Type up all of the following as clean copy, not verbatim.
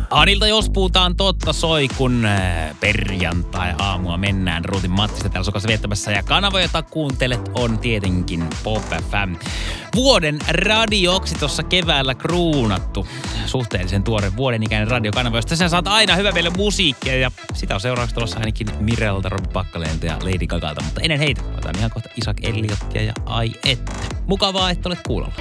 Anilta, jos puhutaan totta, soi kun perjantai-aamua mennään. Ruutin Mattista täällä sokassa viettämässä. Ja kanava, jota kuuntelet, on tietenkin Pop FM. Vuoden radioksi tuossa keväällä kruunattu. Suhteellisen tuore vuoden ikäinen radiokanava, josta sä saat aina hyvä vielä musiikkia. Ja sitä on seuraavaksi tulossa ainakin Mirelta, Robi Pakkaleelta ja Lady Gagalta. Mutta ennen heitä, otan ihan kohta Isaac Elliotia ja ai että. Mukavaa, että olet kuulolla.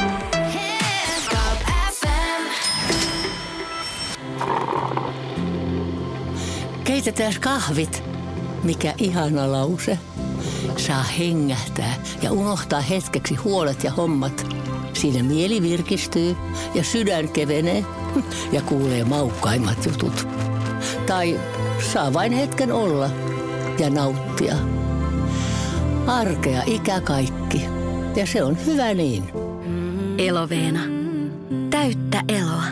Keitetään kahvit. Mikä ihana lause. Saa hengähtää ja unohtaa hetkeksi huolet ja hommat. Siinä mieli virkistyy ja sydän kevenee ja kuulee maukkaimmat jutut. Tai saa vain hetken olla ja nauttia. Arkea ikä kaikki. Ja se on hyvä niin. Eloveena. Täyttä eloa.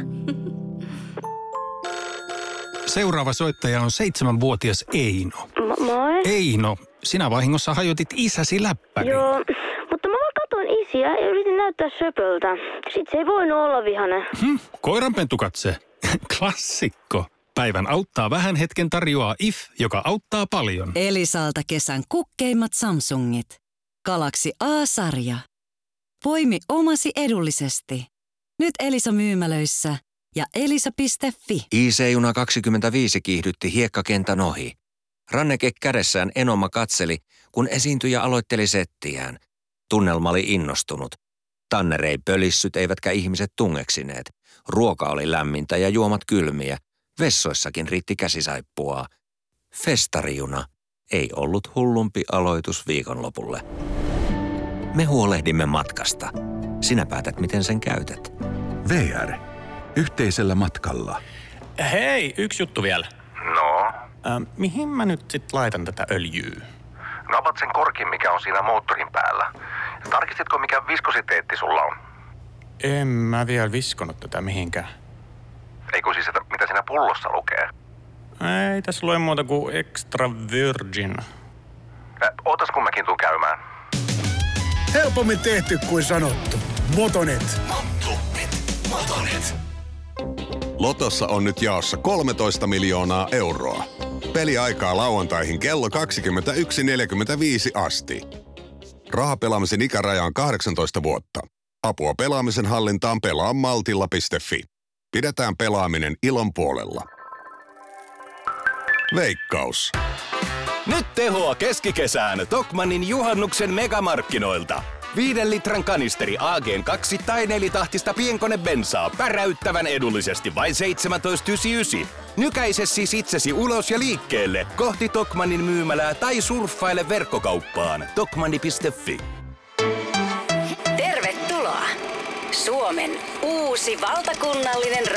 Seuraava soittaja on 7-vuotias Eino. Moi. Eino, sinä vahingossa hajotit isäsi läppärin. Joo, mutta mä vaan katoin isiä ja yritin näyttää söpöltä. Sitten se ei voinut olla vihainen. Koiranpentukatse. Klassikko. Päivän auttaa vähän hetken tarjoaa IF, joka auttaa paljon. Elisalta kesän kukkeimmat Samsungit. Galaxy A-sarja. Poimi omasi edullisesti. Nyt Elisa-myymälöissä ja elisa.fi. IC-juna 25 kiihdytti hiekkakentän ohi. Ranneke kädessään Enoma katseli, kun esiintyjä aloitteli settiään. Tunnelma oli innostunut. Tanner ei pölissyt eivätkä ihmiset tungeksineet. Ruoka oli lämmintä ja juomat kylmiä. Vessoissakin riitti käsisaippuaa. Festarijuna ei ollut hullumpi aloitus viikonlopulle. Me huolehdimme matkasta. Sinä päätät, miten sen käytät. VR. Yhteisellä matkalla. Hei, yksi juttu vielä. No? Mihin mä nyt sit laitan tätä öljyä? Napat sen korkin, mikä on siinä moottorin päällä. Tarkistitko, mikä viskositeetti sulla on? En mä vielä viskonut tätä mihinkään. Ei kun siis, että mitä siinä pullossa lukee? Ei tässä lue muuta kuin extra virgin. Ootas kun mäkin tuun käymään. Helpommin tehty kuin sanottu. Motonet. Motonet. Lotossa on nyt jaossa 13 miljoonaa euroa. Peliaikaa lauantaihin kello 21.45 asti. Rahapelaamisen ikäraja on 18 vuotta. Apua pelaamisen hallintaan pelaa maltilla.fi. Pidetään pelaaminen ilon puolella. Veikkaus. Nyt tehoa keskikesään Tokmannin juhannuksen megamarkkinoilta. 5 litran kanisteri AG2 tai 4-tahtista pienkonebensaa päräyttävän edullisesti vain 17,99. Nykäise siis itsesi ulos ja liikkeelle kohti Tokmannin myymälää tai surffaile verkkokauppaan tokmanni.fi. Tervetuloa! Suomen uusi valtakunnallinen